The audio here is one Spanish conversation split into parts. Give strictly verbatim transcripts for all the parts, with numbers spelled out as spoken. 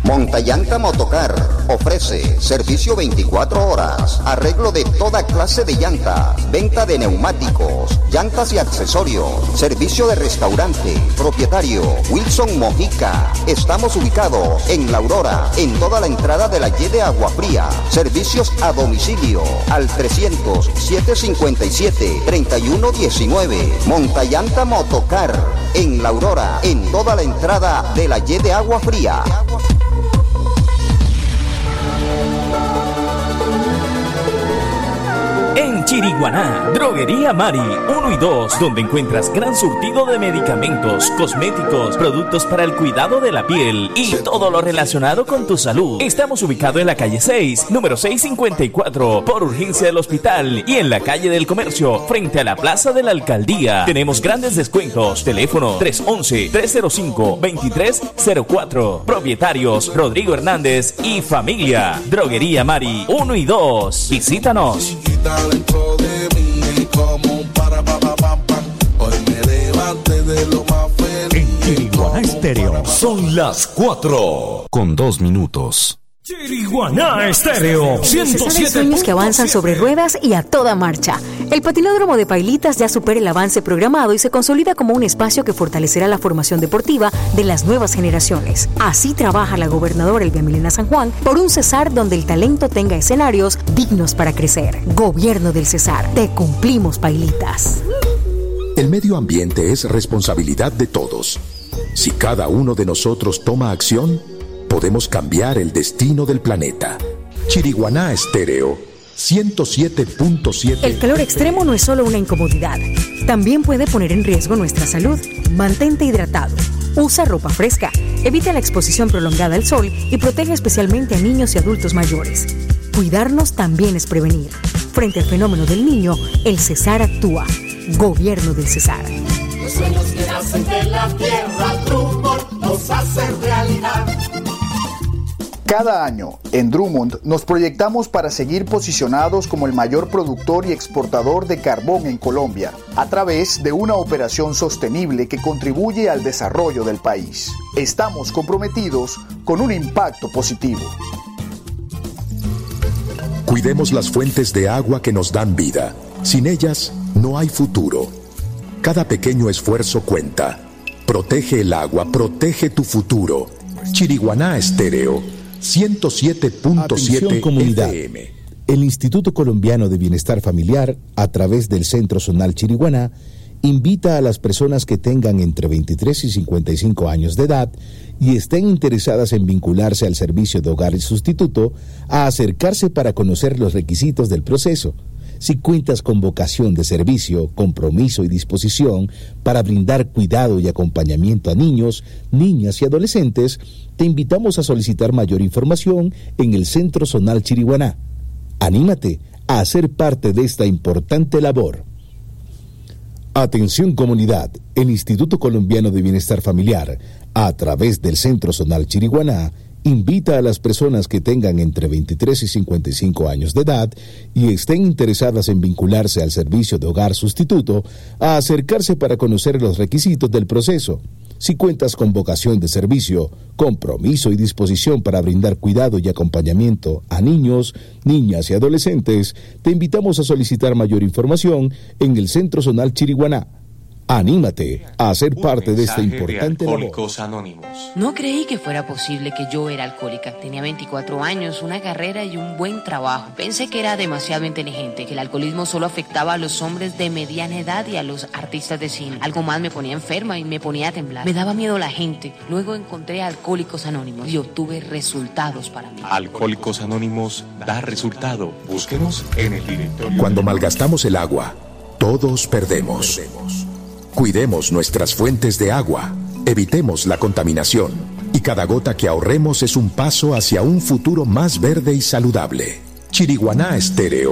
Montallanta Motocar ofrece servicio veinticuatro horas, arreglo de toda clase de llantas, venta de neumáticos, llantas y accesorios, servicio de restaurante. Propietario Wilson Mojica. Estamos ubicados en La Aurora, en toda la entrada de la Y de Agua Fría. Servicios a domicilio al trescientos, setecientos cincuenta y siete, treinta y uno diecinueve. Montallanta Motocar en La Aurora, en toda la entrada de la Y de Agua Fría. En Chiriguaná, Droguería Mari uno y dos, donde encuentras gran surtido de medicamentos, cosméticos, productos para el cuidado de la piel y todo lo relacionado con tu salud. Estamos ubicados en la calle seis, número seiscientos cincuenta y cuatro, por urgencia del hospital, y en la calle del Comercio, frente a la plaza de la alcaldía. Tenemos grandes descuentos. Teléfono tres once, tres cero cinco, veintitrés cero cuatro. Propietarios Rodrigo Hernández y familia. Droguería Mari uno y dos. Visítanos. Dentro de mí como para pa pa pam pam. Hoy me levanté de lo más feliz. En Chiriguaná Estéreo son las cuatro con dos minutos. Chiriguaná Estéreo ciento siete. Sueños que avanzan sobre ruedas y a toda marcha. El patinódromo de Pailitas ya supera el avance programado y se consolida como un espacio que fortalecerá la formación deportiva de las nuevas generaciones. Así trabaja la gobernadora Elvia Milena San Juan por un Cesar donde el talento tenga escenarios dignos para crecer. Gobierno del Cesar, te cumplimos, Pailitas. El medio ambiente es responsabilidad de todos. Si cada uno de nosotros toma acción, podemos cambiar el destino del planeta. Chiriguaná Estéreo ciento siete punto siete. El calor extremo no es solo una incomodidad, también puede poner en riesgo nuestra salud. Mantente hidratado, usa ropa fresca, evita la exposición prolongada al sol y protege especialmente a niños y adultos mayores. Cuidarnos también es prevenir. Frente al fenómeno del niño, el Cesar actúa. Gobierno del Cesar. Los sueños que nacen de la tierra, Drummond los hace realidad. Cada año, en Drummond, nos proyectamos para seguir posicionados como el mayor productor y exportador de carbón en Colombia, a través de una operación sostenible que contribuye al desarrollo del país. Estamos comprometidos con un impacto positivo. Cuidemos las fuentes de agua que nos dan vida. Sin ellas, no hay futuro. Cada pequeño esfuerzo cuenta. Protege el agua, protege tu futuro. Chiriguaná Estéreo ciento siete punto siete comunidad. F M. El Instituto Colombiano de Bienestar Familiar, a través del Centro Zonal Chiriguaná, invita a las personas que tengan entre veintitrés y cincuenta y cinco años de edad y estén interesadas en vincularse al servicio de hogar y sustituto a acercarse para conocer los requisitos del proceso. Si cuentas con vocación de servicio, compromiso y disposición para brindar cuidado y acompañamiento a niños, niñas y adolescentes, te invitamos a solicitar mayor información en el Centro Zonal Chiriguaná. Anímate a ser parte de esta importante labor. Atención comunidad, el Instituto Colombiano de Bienestar Familiar, a través del Centro Zonal Chiriguaná, invita a las personas que tengan entre veintitrés y cincuenta y cinco años de edad y estén interesadas en vincularse al servicio de hogar sustituto a acercarse para conocer los requisitos del proceso. Si cuentas con vocación de servicio, compromiso y disposición para brindar cuidado y acompañamiento a niños, niñas y adolescentes, te invitamos a solicitar mayor información en el Centro Zonal Chiriguaná. Anímate a ser parte de esta importante labor. Alcohólicos Anónimos. No creí que fuera posible que yo era alcohólica. Tenía veinticuatro años, una carrera y un buen trabajo. Pensé que era demasiado inteligente, que el alcoholismo solo afectaba a los hombres de mediana edad y a los artistas de cine. Algo más me ponía enferma y me ponía a temblar. Me daba miedo la gente. Luego encontré a Alcohólicos Anónimos y obtuve resultados para mí. Alcohólicos Anónimos da resultado. Búsquenos en el directorio. Cuando malgastamos el agua, todos perdemos. perdemos. Cuidemos nuestras fuentes de agua, evitemos la contaminación y cada gota que ahorremos es un paso hacia un futuro más verde y saludable. Chiriguaná Estéreo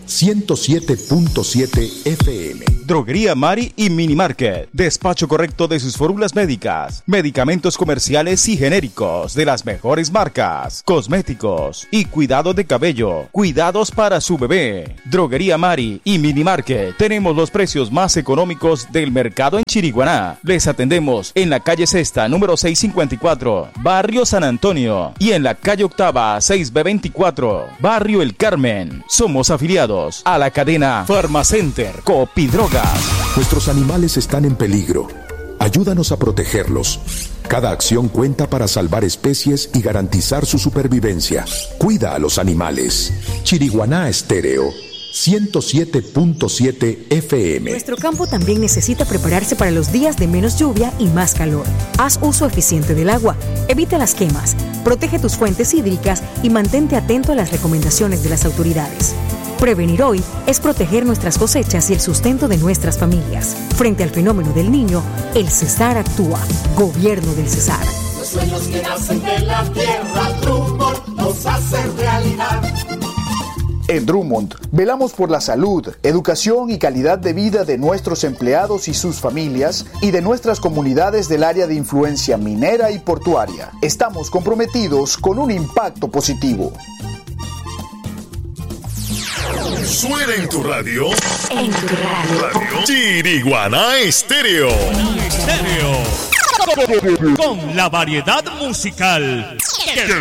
ciento siete punto siete F M. Droguería Mari y Mini Market. Despacho correcto de sus fórmulas médicas, medicamentos comerciales y genéricos de las mejores marcas, cosméticos y cuidado de cabello, cuidados para su bebé. Droguería Mari y Mini Market. Tenemos los precios más económicos del mercado en Chiriguaná. Les atendemos en la calle Sexta, número seiscientos cincuenta y cuatro, Barrio San Antonio, y en la calle Octava, seis B veinticuatro, Barrio El Carmen. Somos afiliados a la cadena Farmacenter Copidrogas. Nuestros animales están en peligro. Ayúdanos a protegerlos. Cada acción cuenta para salvar especies y garantizar su supervivencia. Cuida a los animales. Chiriguaná Estéreo, ciento siete punto siete F M. Nuestro campo también necesita prepararse para los días de menos lluvia y más calor. Haz uso eficiente del agua, evita las quemas, protege tus fuentes hídricas y mantente atento a las recomendaciones de las autoridades. Prevenir hoy es proteger nuestras cosechas y el sustento de nuestras familias. Frente al fenómeno del Niño, el Cesar actúa. Gobierno del Cesar. Los sueños que nacen de la tierra, Drummond los hace realidad. En Drummond, velamos por la salud, educación y calidad de vida de nuestros empleados y sus familias y de nuestras comunidades del área de influencia minera y portuaria. Estamos comprometidos con un impacto positivo. Suena en tu radio. En tu radio. radio. Chiriguaná Estéreo. Estéreo. Con la variedad musical